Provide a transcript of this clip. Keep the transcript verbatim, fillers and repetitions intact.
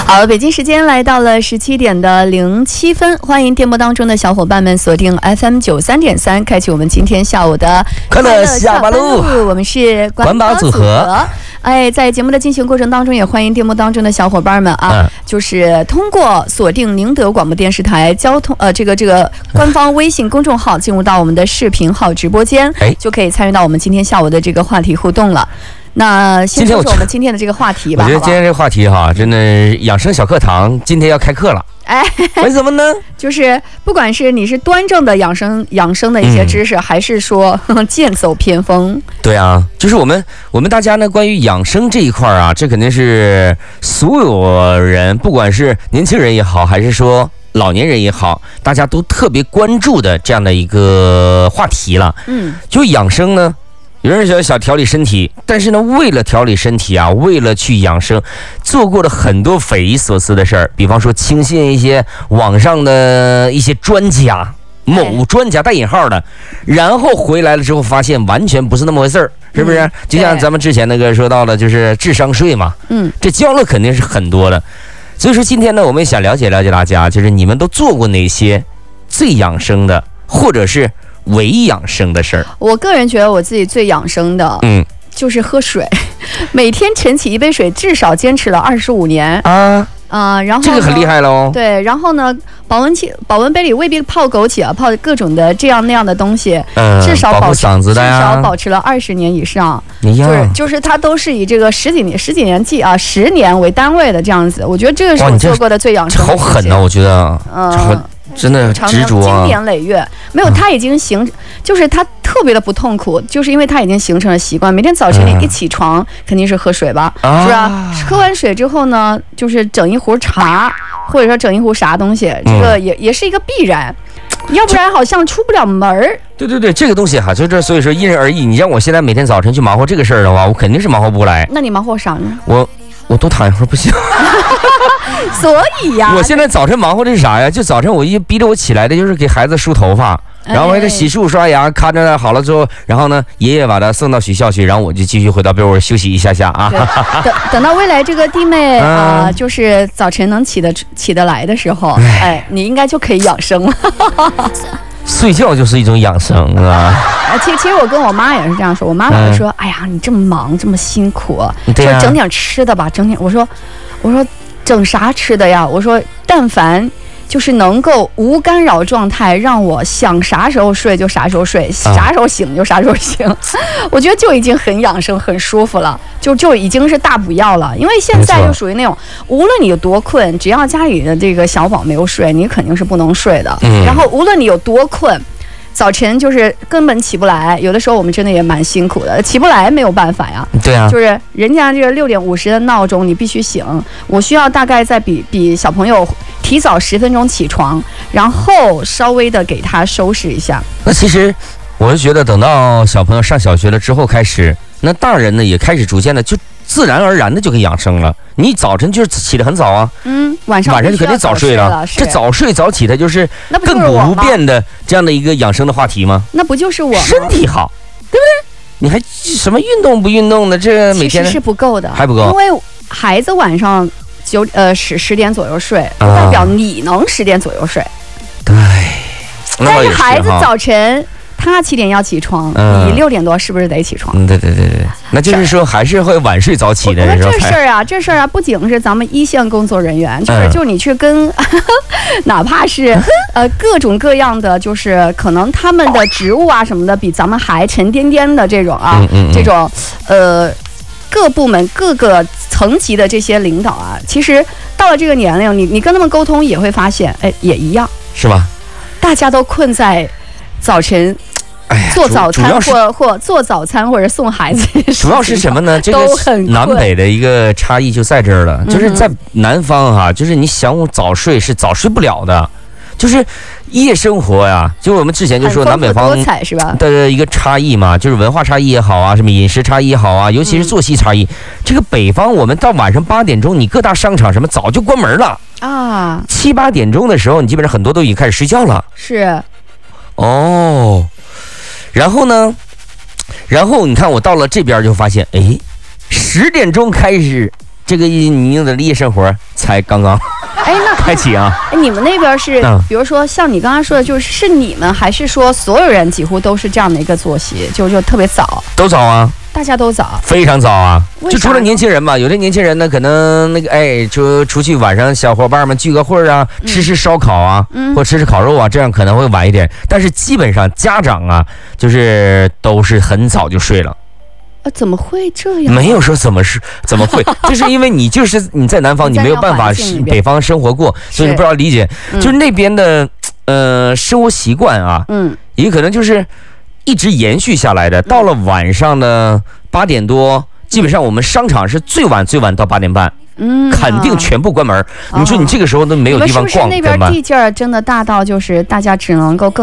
好，北京时间来到了十七点的零七分，欢迎电波当中的小伙伴们锁定 F M 九三点三，开启我们今天下午的快乐下班路。 我们是环保组合。 哎，在节目的进行过程当中，也欢迎电波当中的小伙伴们啊，嗯、就是通过锁定宁德广播电视台交通呃这个这个官方微信公众号，进入到我们的视频号直播间，哎，就可以参与到我们今天下午的这个话题互动了。那先说说我们今天的这个话题吧。 我觉得今天这个话题哈，真的养生小课堂今天要开课了。哎，为什么呢？ 就是不管是你是端正的养生养生的一些知识，嗯、还是说呵呵剑走偏锋。 对啊，就是我们我们大家呢，关于养生这一块啊，这肯定是所有人，不管是年轻人也好，还是说老年人也好，大家都特别关注的这样的一个话题了。嗯，就养生呢。有人想想调理身体，但是呢，为了调理身体啊，为了去养生，做过了很多匪夷所思的事儿。比方说，轻信一些网上的一些专家，某专家带引号的，然后回来了之后发现完全不是那么回事儿，是不是？嗯、就像咱们之前那个说到的，就是智商税嘛，嗯，这交了肯定是很多的。所以说今天呢，我们想了解了解大家，就是你们都做过哪些最养生的，或者是伪养生的事儿。 我个人觉得我自己最养生的，嗯，就是喝水，每天晨起一杯水，至少坚持了二十五年啊啊、呃！然后这个很厉害喽。 对，然后呢，保温器、保温杯里未必泡枸杞啊，泡各种的这样那样的东西，嗯，至少保持嗓子的呀， 至少保持了二十年以上。就是就是它都是以这个十几年、十几年计啊，十年为单位的这样子。我觉得这个是我做过的最养生的事情。 好狠呐、啊，我觉得。嗯。真的执着、啊， 经年累月，没有，他已经形，就是他特别的不痛苦，就是因为他已经形成了习惯。每天早晨你一起床，嗯、肯定是喝水吧，啊、是吧？喝完水之后呢，就是整一壶茶，或者说整一壶啥东西，这个也、嗯、也是一个必然，要不然好像出不了门儿。 对对对，这个东西哈，就这，所以说因人而异。你让我现在每天早晨去忙活这个事儿的话，我肯定是忙活不过来。 那你忙活啥呢？ 我我多躺一会儿不行。 所以呀、啊， 我现在早晨忙活的是啥呀？就早晨我一逼着我起来的就是给孩子梳头发，然后给他洗漱刷牙，看着好了之后，然后呢，爷爷把他送到学校去，然后我就继续回到被窝休息一下下啊。 等等到未来这个弟妹啊、呃，就是早晨能起得起得来的时候，哎，你应该就可以养生了。 睡觉就是一种养生啊！ 其实其实我跟我妈也是这样说，我妈老是说：“嗯、哎呀，你这么忙这么辛苦，说整点吃的吧，整点。”我说：“我说整啥吃的呀？我说但凡就是能够无干扰状态，让我想啥时候睡就啥时候睡，啥时候醒就啥时候醒，啊、我觉得就已经很养生、很舒服了，就就已经是大补药了。因为现在就属于那种，无论你有多困，只要家里的这个小宝没有睡，你肯定是不能睡的。嗯、然后无论你有多困。早晨就是根本起不来，有的时候我们真的也蛮辛苦的，起不来没有办法呀。 对啊， 就是人家这个六点五十的闹钟，你必须醒。我需要大概在比比小朋友提早十分钟起床，然后稍微的给他收拾一下。 那其实我是觉得，等到小朋友上小学了之后开始，那大人呢也开始逐渐的就自然而然的就给养生了。你早晨就是起得很早啊，嗯，晚上晚上就肯定早睡了。这早睡早起的就是亘古不变的这样的一个养生的话题吗？ 那不就是我身体好，对不对？你还什么运动不运动的？这每天其实是不够的， 还不够。 因为孩子晚上九呃十十点左右睡，不代表你能十点左右睡。 对， 但是孩子早晨。他七点要起床，嗯、你六点多是不是得起床？ 嗯，对对对对，那就是说还是会晚睡早起的。 那这事儿啊，这事儿啊，不仅是咱们一线工作人员，就是、嗯、就你去跟，哪怕是呃各种各样的，就是可能他们的职务啊什么的，比咱们还沉甸甸的这种啊，嗯嗯嗯这种呃各部门各个层级的这些领导啊，其实到了这个年龄，你你跟他们沟通也会发现，哎，也一样， 是吧？ 大家都困在早晨。做早餐或或做早餐或者送孩子， 主要是什么呢？这个南北的一个差异就在这儿了。就是在南方哈、啊，就是你想早睡是早睡不了的，就是夜生活呀。就我们之前就说南北方的一个差异嘛，就是文化差异也好啊，什么饮食差异也好啊，尤其是作息差异。嗯、这个北方我们到晚上八点钟，你各大商场什么早就关门了啊，七八点钟的时候，你基本上很多都已经开始睡觉了。 是， 哦。然后呢，然后你看我到了这边就发现，哎，十点钟开始这个你的夜生活才刚刚哎，那开启啊！ 哎，你们那边是，嗯、比如说像你刚刚说的，就是是你们，还是说所有人几乎都是这样的一个作息，就就特别早？ 都早啊。 大家都早， 非常早啊！就除了年轻人嘛，有的年轻人呢，可能那个哎，就出去晚上小伙伴们聚个会啊，嗯、吃吃烧烤啊，嗯、或吃吃烤肉啊，这样可能会晚一点。但是基本上家长啊，就是都是很早就睡了。 呃，怎么会这样？ 没有说怎么是怎么会，就是因为你就是你在南方，你没有办法北方生活过，所以你不知道理解，嗯、就是那边的呃生活习惯啊，嗯，也可能就是。一直延续下来的，到了晚上呢八点多，基本上我们商场是最晚最晚到八点半，嗯，肯定全部关门。你说你这个时候都没有地方逛， 是不是那边地界儿真的大到就是大家只能够更。